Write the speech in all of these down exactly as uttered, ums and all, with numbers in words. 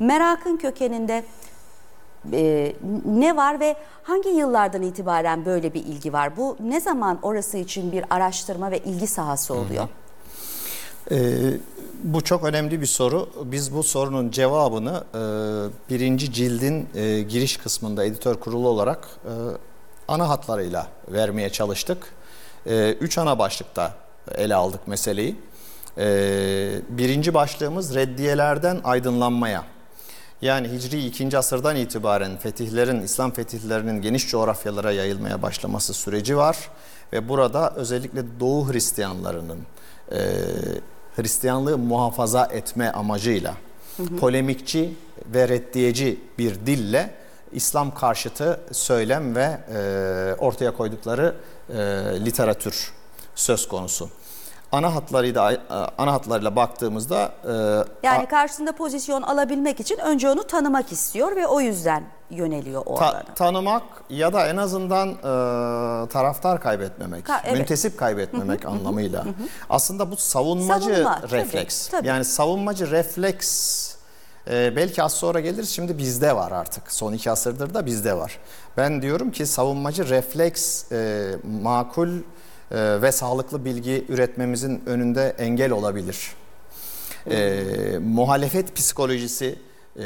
Merakın kökeninde e, ne var ve hangi yıllardan itibaren böyle bir ilgi var? Bu ne zaman orası için bir araştırma ve ilgi sahası oluyor? Hı hı. Ee, bu çok önemli bir soru. Biz bu sorunun cevabını e, birinci cildin e, giriş kısmında editör kurulu olarak e, ana hatlarıyla vermeye çalıştık. E, üç ana başlıkta ele aldık meseleyi. E, birinci başlığımız reddiyelerden aydınlanmaya. Yani Hicri ikinci asırdan itibaren fetihlerin, İslam fetihlerinin geniş coğrafyalara yayılmaya başlaması süreci var. Ve burada özellikle Doğu Hristiyanlarının e, Hristiyanlığı muhafaza etme amacıyla hı hı. polemikçi ve reddiyeci bir dille İslam karşıtı söylem ve e, ortaya koydukları e, literatür söz konusu. Ana hatlarıyla ana hatlarıyla baktığımızda e, yani karşısında pozisyon alabilmek için önce onu tanımak istiyor ve o yüzden yöneliyor o ta, alana. Tanımak ya da en azından e, taraftar kaybetmemek, Ka evet. müntesip kaybetmemek hı hı, anlamıyla. Hı hı. Aslında bu savunmacı Savunma, refleks. Tabii, tabii. Yani savunmacı refleks e, belki az sonra gelir, şimdi bizde var artık. Son iki asırdır da bizde var. Ben diyorum ki savunmacı refleks e, makul ve sağlıklı bilgi üretmemizin önünde engel olabilir. E, muhalefet psikolojisi e,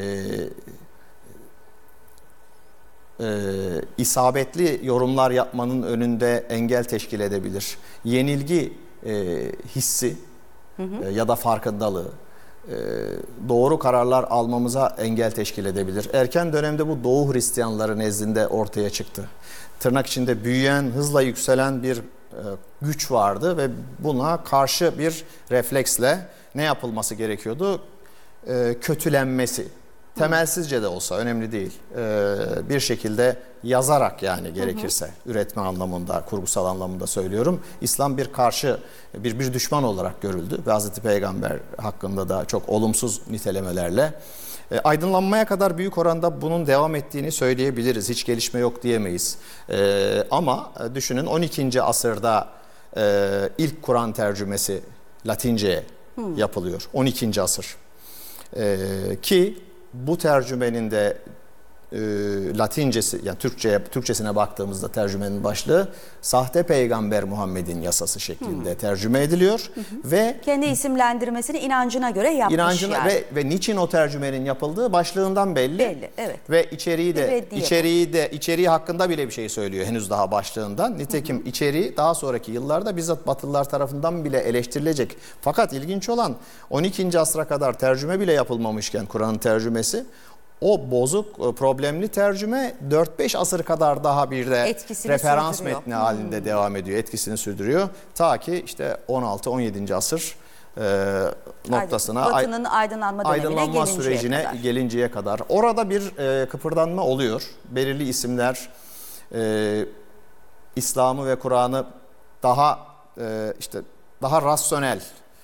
e, isabetli yorumlar yapmanın önünde engel teşkil edebilir. Yenilgi e, hissi hı hı. E, ya da farkındalığı e, doğru kararlar almamıza engel teşkil edebilir. Erken dönemde bu Doğu Hristiyanları nezdinde ortaya çıktı. Tırnak içinde büyüyen, hızla yükselen bir güç vardı ve buna karşı bir refleksle ne yapılması gerekiyordu? Ee, kötülenmesi. Temelsizce de olsa önemli değil. Ee, bir şekilde yazarak yani gerekirse hı hı. üretme anlamında, kurgusal anlamında söylüyorum. İslam bir karşı, bir bir düşman olarak görüldü ve Hazreti Peygamber hakkında da çok olumsuz nitelemelerle. E, aydınlanmaya kadar büyük oranda bunun devam ettiğini söyleyebiliriz. Hiç gelişme yok diyemeyiz. E, ama düşünün on ikinci asırda e, ilk Kur'an tercümesi Latince'ye hmm. yapılıyor. on ikinci asır. E, ki bu tercümenin de e, Latincesi, yani Türkçe'ye, Türkçesine baktığımızda tercümenin başlığı sahte peygamber Muhammed'in yasası şeklinde hmm. tercüme ediliyor. Hı hı. Ve kendi isimlendirmesini inancına göre yapmış inancına yani. Ve, ve niçin o tercümenin yapıldığı başlığından belli. Belli, evet. Ve içeriği de içeriği de içeriği hakkında bile bir şey söylüyor henüz daha başlığından. Nitekim hı hı. içeriği daha sonraki yıllarda bizzat Batılılar tarafından bile eleştirilecek. Fakat ilginç olan on ikinci asra kadar tercüme bile yapılmamışken Kur'an'ın tercümesi, o bozuk, problemli tercüme dört beş asır kadar daha bir de etkisini referans sürdürüyor. Metni halinde hmm. devam ediyor, etkisini sürdürüyor. Ta ki işte on altı on yedinci asır e, noktasına, Batı'nın aydınlanma, aydınlanma sürecine kadar. gelinceye kadar. Orada bir e, kıpırdanma oluyor. Belirli isimler e, İslam'ı ve Kur'an'ı daha e, işte daha rasyonel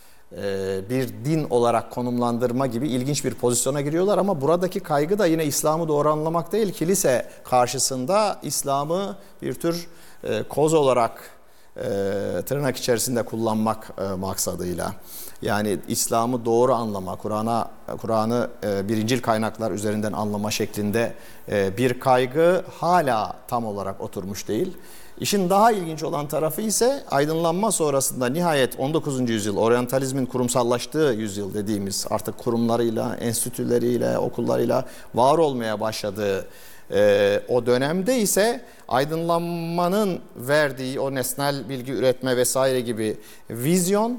bir din olarak konumlandırma gibi ilginç bir pozisyona giriyorlar ama buradaki kaygı da yine İslam'ı doğru anlamak değil, kilise karşısında İslam'ı bir tür koz olarak tırnak içerisinde kullanmak maksadıyla. Yani İslam'ı doğru anlama, Kur'an'a Kur'an'ı birincil kaynaklar üzerinden anlama şeklinde bir kaygı hala tam olarak oturmuş değil. İşin daha ilginç olan tarafı ise aydınlanma sonrasında nihayet on dokuzuncu yüzyıl, oryantalizmin kurumsallaştığı yüzyıl dediğimiz, artık kurumlarıyla, enstitüleriyle, okullarıyla var olmaya başladığı e, o dönemde ise aydınlanmanın verdiği o nesnel bilgi üretme vesaire gibi vizyon,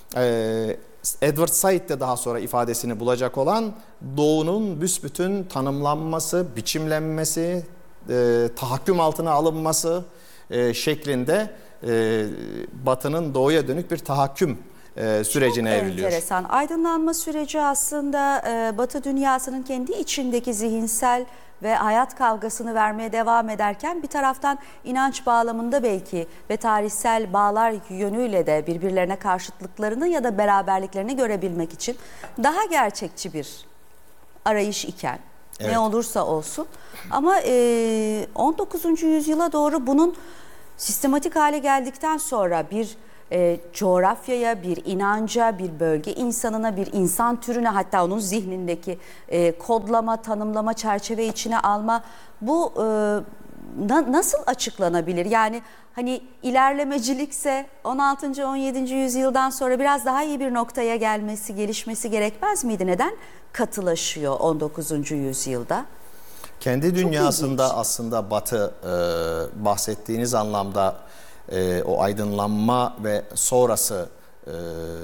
e, Edward Said de daha sonra ifadesini bulacak olan doğunun büsbütün tanımlanması, biçimlenmesi, e, tahakküm altına alınması E, şeklinde e, Batı'nın doğuya dönük bir tahakküm e, sürecine Çok evriliyor. Enteresan. Aydınlanma süreci aslında e, Batı dünyasının kendi içindeki zihinsel ve hayat kavgasını vermeye devam ederken bir taraftan inanç bağlamında belki ve tarihsel bağlar yönüyle de birbirlerine karşıtlıklarını ya da beraberliklerini görebilmek için daha gerçekçi bir arayış iken evet. ne olursa olsun ama e, on dokuzuncu yüzyıla doğru bunun sistematik hale geldikten sonra bir e, coğrafyaya, bir inanca, bir bölge insanına, bir insan türüne, hatta onun zihnindeki e, kodlama, tanımlama, çerçeve içine alma, bu e, na, nasıl açıklanabilir? Yani hani ilerlemecilikse on altıncı on yedinci yüzyıldan sonra biraz daha iyi bir noktaya gelmesi, gelişmesi gerekmez miydi? Neden katılaşıyor on dokuzuncu yüzyılda? Kendi dünyasında aslında Batı e, bahsettiğiniz anlamda e, o aydınlanma ve sonrası e,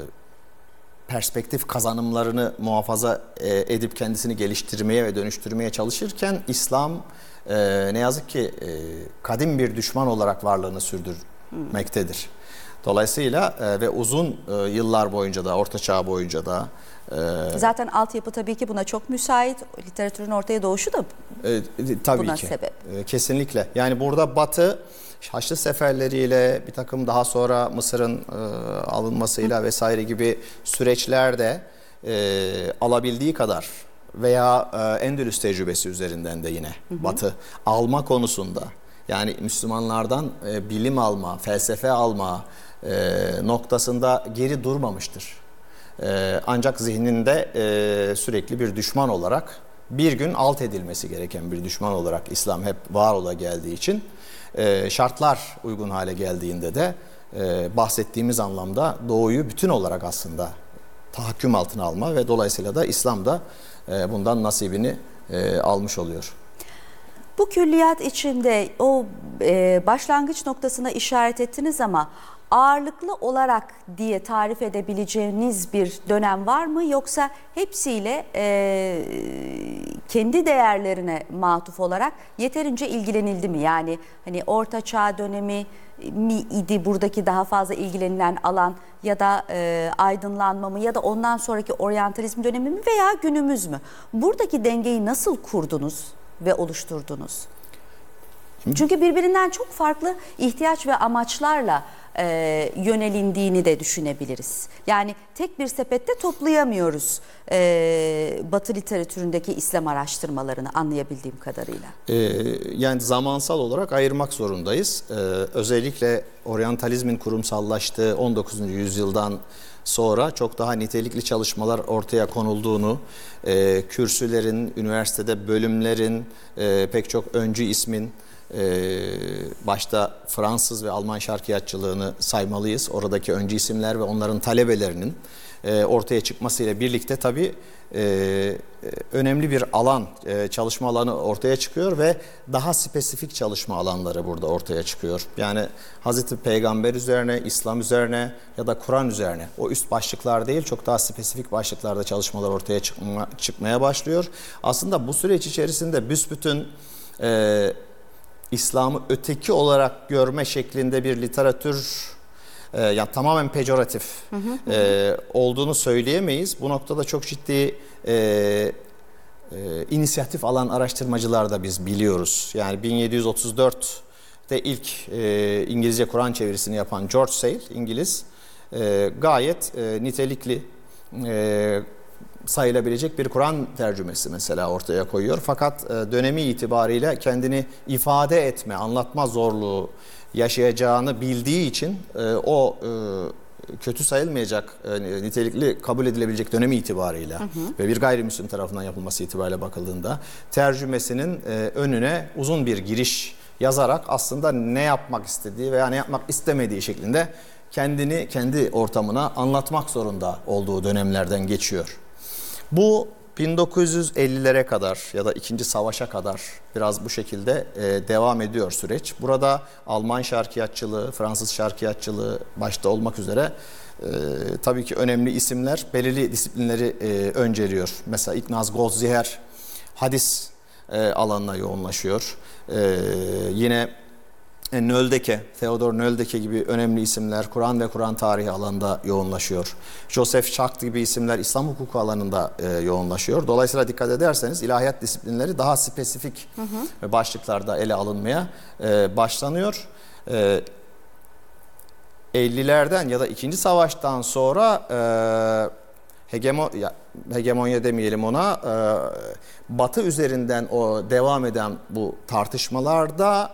perspektif kazanımlarını muhafaza e, edip kendisini geliştirmeye ve dönüştürmeye çalışırken İslam e, ne yazık ki e, kadim bir düşman olarak varlığını sürdürmektedir. Dolayısıyla e, ve uzun e, yıllar boyunca da, Orta Çağ boyunca da Ee, Zaten altyapı tabii ki buna çok müsait. Literatürün ortaya doğuşu da e, tabii buna ki. sebep. E, kesinlikle. Yani burada Batı Haçlı seferleriyle bir takım daha sonra Mısır'ın e, alınmasıyla vesaire gibi süreçlerde e, alabildiği kadar veya e, Endülüs tecrübesi üzerinden de yine hı hı. Batı alma konusunda, yani Müslümanlardan e, bilim alma, felsefe alma e, noktasında geri durmamıştır. Ee, ancak zihninde e, sürekli bir düşman olarak, bir gün alt edilmesi gereken bir düşman olarak İslam hep var ola geldiği için e, şartlar uygun hale geldiğinde de e, bahsettiğimiz anlamda Doğu'yu bütün olarak aslında tahakküm altına alma ve dolayısıyla da İslam da e, bundan nasibini e, almış oluyor. Bu külliyat içinde o e, başlangıç noktasına işaret ettiniz ama ağırlıklı olarak diye tarif edebileceğiniz bir dönem var mı? Yoksa hepsiyle e, kendi değerlerine matuf olarak yeterince ilgilenildi mi? Yani hani Orta Çağ dönemi mi idi buradaki daha fazla ilgilenilen alan, ya da e, aydınlanma mı, ya da ondan sonraki oryantalizm dönemi mi, veya günümüz mü? Buradaki dengeyi nasıl kurdunuz ve oluşturdunuz? Çünkü birbirinden çok farklı ihtiyaç ve amaçlarla e, yönelindiğini de düşünebiliriz. Yani tek bir sepette toplayamıyoruz e, Batı literatüründeki İslam araştırmalarını, anlayabildiğim kadarıyla. Ee, yani zamansal olarak ayırmak zorundayız. Ee, özellikle oryantalizmin kurumsallaştığı on dokuzuncu yüzyıldan sonra çok daha nitelikli çalışmalar ortaya konulduğunu, e, kürsülerin, üniversitede bölümlerin, e, pek çok öncü ismin, Ee, başta Fransız ve Alman şarkiyatçılığını saymalıyız. Oradaki öncü isimler ve onların talebelerinin e, ortaya çıkmasıyla birlikte tabii e, önemli bir alan, e, çalışma alanı ortaya çıkıyor ve daha spesifik çalışma alanları burada ortaya çıkıyor. Yani Hazreti Peygamber üzerine, İslam üzerine ya da Kur'an üzerine, o üst başlıklar değil, çok daha spesifik başlıklarda çalışmalar ortaya çıkma, çıkmaya başlıyor. Aslında bu süreç içerisinde büsbütün e, İslam'ı öteki olarak görme şeklinde bir literatür e, yani tamamen pejoratif hı hı. E, olduğunu söyleyemeyiz. Bu noktada çok ciddi e, e, inisiyatif alan araştırmacılar da biz biliyoruz. Yani bin yedi yüz otuz dörtte ilk e, İngilizce Kur'an çevirisini yapan George Sale, İngiliz, e, gayet e, nitelikli e, sayılabilecek bir Kur'an tercümesi mesela ortaya koyuyor. Fakat dönemi itibariyle kendini ifade etme, anlatma zorluğu yaşayacağını bildiği için o kötü sayılmayacak, nitelikli kabul edilebilecek dönemi itibariyle hı hı. ve bir gayrimüslim tarafından yapılması itibariyle bakıldığında tercümesinin önüne uzun bir giriş yazarak aslında ne yapmak istediği veya ne yapmak istemediği şeklinde kendini kendi ortamına anlatmak zorunda olduğu dönemlerden geçiyor. Bu bin dokuz yüz ellilere kadar ya da İkinci Savaş'a kadar biraz bu şekilde e, devam ediyor süreç. Burada Alman şarkiyatçılığı, Fransız şarkiyatçılığı başta olmak üzere e, tabii ki önemli isimler belirli disiplinleri e, önceliyor. Mesela İgnaz Goldziher hadis e, alanına yoğunlaşıyor. E, yine Nöldeke, Theodor Nöldeke gibi önemli isimler Kur'an ve Kur'an tarihi alanında yoğunlaşıyor. Joseph Schacht gibi isimler İslam hukuku alanında e, yoğunlaşıyor. Dolayısıyla dikkat ederseniz ilahiyat disiplinleri daha spesifik hı hı. başlıklarda ele alınmaya e, başlanıyor. E, ellilerden ya da İkinci Savaş'tan sonra e, hegemon, ya, hegemonya demeyelim ona, e, Batı üzerinden o devam eden bu tartışmalarda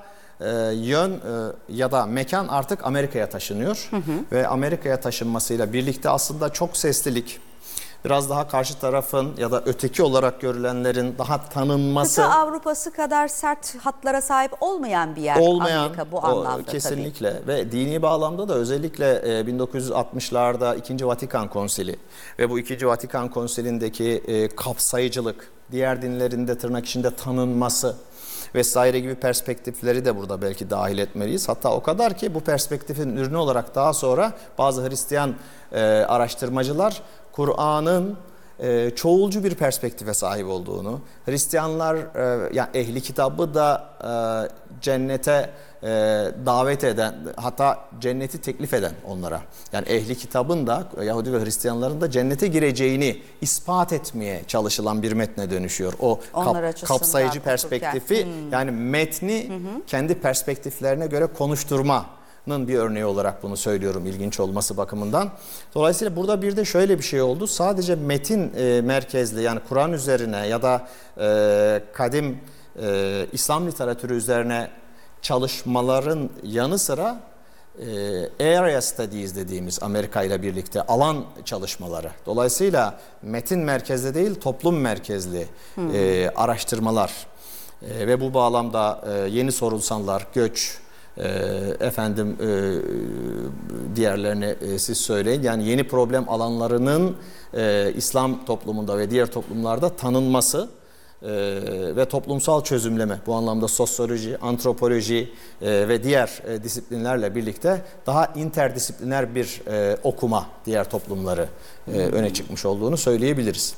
e, yön e, ya da mekan artık Amerika'ya taşınıyor. Hı hı. Ve Amerika'ya taşınmasıyla birlikte aslında çok seslilik, biraz daha karşı tarafın ya da öteki olarak görülenlerin daha tanınması. Kıta Avrupa'sı kadar sert hatlara sahip olmayan bir yer olmayan, Amerika bu o, anlamda kesinlikle tabii. Ve dini bağlamda da özellikle e, bin dokuz yüz altmışlarda ikinci Vatikan Konsili ve bu ikinci Vatikan Konsili'ndeki e, kapsayıcılık, diğer dinlerin de tırnak içinde tanınması vesaire gibi perspektifleri de burada belki dahil etmeliyiz. Hatta o kadar ki bu perspektifin ürünü olarak daha sonra bazı Hristiyan e, araştırmacılar Kur'an'ın e, çoğulcu bir perspektife sahip olduğunu, Hristiyanlar e, yani ehli kitabı da e, cennete e, davet eden, hatta cenneti teklif eden onlara. Yani ehli kitabın da Yahudi ve Hristiyanların da cennete gireceğini ispat etmeye çalışılan bir metne dönüşüyor. O kap, kapsayıcı perspektifi hmm. yani metni hı hı. kendi perspektiflerine göre konuşturma bir örneği olarak bunu söylüyorum ilginç olması bakımından. Dolayısıyla burada bir de şöyle bir şey oldu. Sadece metin e, merkezli yani Kur'an üzerine ya da e, kadim e, İslam literatürü üzerine çalışmaların yanı sıra e, area studies dediğimiz Amerika ile birlikte alan çalışmaları. Dolayısıyla metin merkezli değil toplum merkezli hmm. e, araştırmalar e, ve bu bağlamda e, yeni sorunsallar, göç, E, efendim e, diğerlerini e, siz söyleyin. Yani yeni problem alanlarının e, İslam toplumunda ve diğer toplumlarda tanınması e, ve toplumsal çözümleme bu anlamda sosyoloji, antropoloji e, ve diğer e, disiplinlerle birlikte daha interdisipliner bir e, okuma diğer toplumları e, öne çıkmış olduğunu söyleyebiliriz.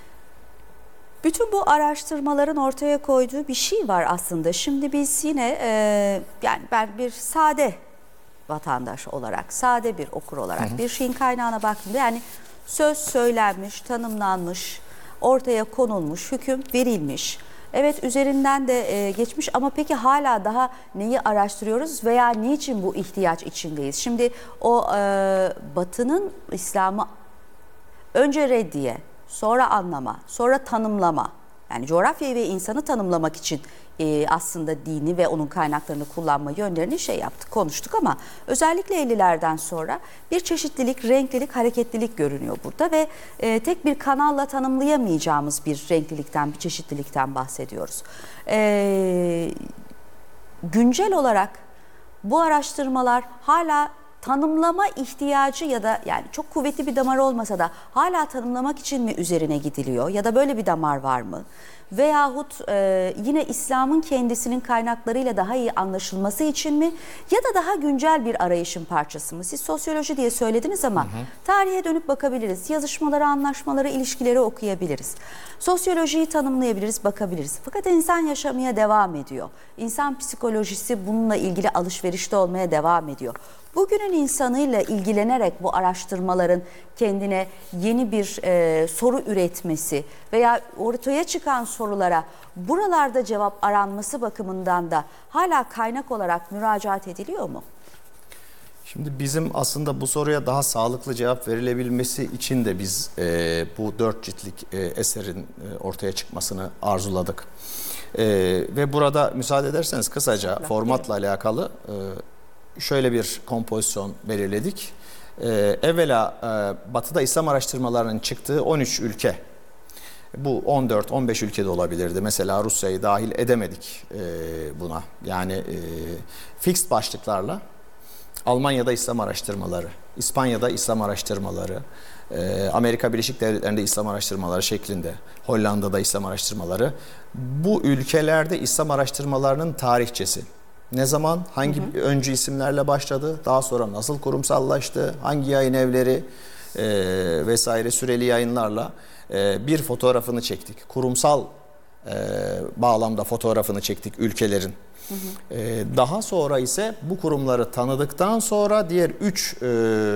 Bütün bu araştırmaların ortaya koyduğu bir şey var aslında. Şimdi biz yine e, yani ben bir sade vatandaş olarak, sade bir okur olarak hı hı. bir şeyin kaynağına baktığımda yani söz söylenmiş, tanımlanmış, ortaya konulmuş, hüküm verilmiş. Evet üzerinden de e, geçmiş ama peki hala daha neyi araştırıyoruz veya niçin bu ihtiyaç içindeyiz? Şimdi o e, Batı'nın İslam'ı önce reddiye, sonra anlama, sonra tanımlama. Yani coğrafyayı ve insanı tanımlamak için e, aslında dini ve onun kaynaklarını kullanma yönlerini şey yaptık, konuştuk ama özellikle ellilerden sonra bir çeşitlilik, renklilik, hareketlilik görünüyor burada ve e, tek bir kanalla tanımlayamayacağımız bir renklilikten, bir çeşitlilikten bahsediyoruz. E, güncel olarak bu araştırmalar hala tanımlama ihtiyacı ya da yani çok kuvvetli bir damar olmasa da hala tanımlamak için mi üzerine gidiliyor ya da böyle bir damar var mı? Veyahut e, yine İslam'ın kendisinin kaynaklarıyla daha iyi anlaşılması için mi ya da daha güncel bir arayışın parçası mı? Siz sosyoloji diye söylediniz ama hı hı. tarihe dönüp bakabiliriz. Yazışmaları, anlaşmaları, ilişkileri okuyabiliriz. Sosyolojiyi tanımlayabiliriz, bakabiliriz. Fakat insan yaşamaya devam ediyor. İnsan psikolojisi bununla ilgili alışverişte olmaya devam ediyor. Bugünün insanıyla ilgilenerek bu araştırmaların kendine yeni bir e, soru üretmesi veya ortaya çıkan sorulara buralarda cevap aranması bakımından da hala kaynak olarak müracaat ediliyor mu? Şimdi bizim aslında bu soruya daha sağlıklı cevap verilebilmesi için de biz e, bu dört ciltlik e, eserin e, ortaya çıkmasını arzuladık. E, ve burada müsaade ederseniz kısaca Kesinlikle. formatla evet. alakalı e, şöyle bir kompozisyon belirledik. Ee, evvela e, Batı'da İslam araştırmalarının çıktığı on üç ülke, bu on dört on beş ülkede olabilirdi. Mesela Rusya'yı dahil edemedik e, buna. Yani e, fixed başlıklarla Almanya'da İslam araştırmaları, İspanya'da İslam araştırmaları, e, Amerika Birleşik Devletleri'nde İslam araştırmaları şeklinde, Hollanda'da İslam araştırmaları. Bu ülkelerde İslam araştırmalarının tarihçesi. Ne zaman, hangi hı hı. öncü isimlerle başladı, daha sonra nasıl kurumsallaştı, hangi yayın evleri e, vesaire süreli yayınlarla e, bir fotoğrafını çektik. Kurumsal e, bağlamda fotoğrafını çektik ülkelerin. Hı hı. E, daha sonra ise bu kurumları tanıdıktan sonra diğer üç e,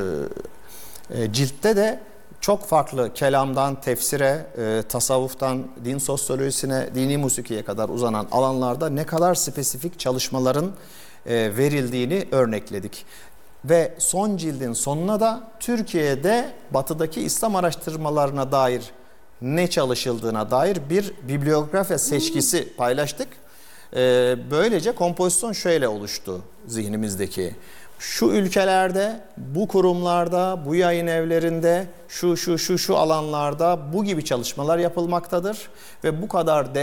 e, ciltte de çok farklı kelamdan tefsire, e, tasavvuftan din sosyolojisine, dini musikiye kadar uzanan alanlarda ne kadar spesifik çalışmaların e, verildiğini örnekledik. Ve son cildin sonuna da Türkiye'de batıdaki İslam araştırmalarına dair ne çalışıldığına dair bir bibliografi seçkisi paylaştık. Ee, böylece kompozisyon şöyle oluştu zihnimizdeki. Şu ülkelerde, bu kurumlarda, bu yayın evlerinde, şu şu şu şu alanlarda bu gibi çalışmalar yapılmaktadır ve bu kadar